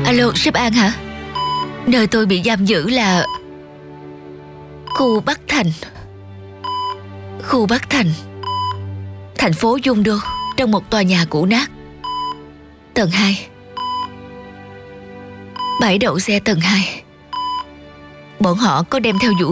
Alo, sếp An hả? Nơi tôi bị giam giữ là khu Bắc Thành. Khu Bắc Thành, thành phố Dung Đô, trong một tòa nhà cũ nát. Tầng 2. Bãi đậu xe tầng 2. Bọn họ có đem theo vũ